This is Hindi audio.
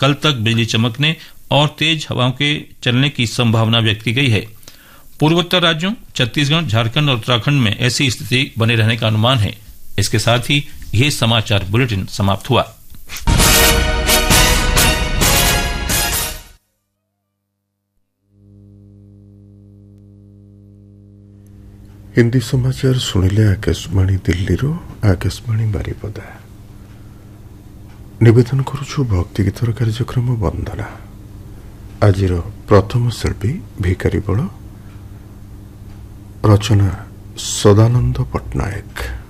कल तक बिजली चमकने और तेज हवाओं के चलने की संभावना व्यक्त की गई है। पूर्वोत्तर राज्यों छत्तीसगढ़, झारखंड और उत्तराखंड में ऐसी स्थिति बने रहने का अनुमान है। इसके साथ ही यह समाचार बुलेटिन समाप्त हुआ। हिंदी समाचार सुनिले आकाशवाणी दिल्ली रो आकाशवाणी बारिपदा। निवेदन करुछु भक्ति गीतर कार्यक्रम वंदना। आज प्रथम शिल्पी भिकारी बल, रचना सदानंद पट्टनायक।